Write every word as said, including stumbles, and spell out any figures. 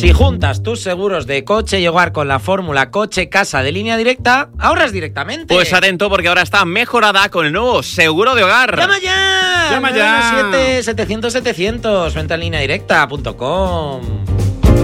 Si juntas tus seguros de coche y hogar con la fórmula coche-casa de Línea Directa, ahorras directamente. Pues atento, porque ahora está mejorada con el nuevo seguro de hogar. ¡Llama ya! ¡Llama ya! nueve uno siete, setecientos, setecientos. Venta en línea directa punto com.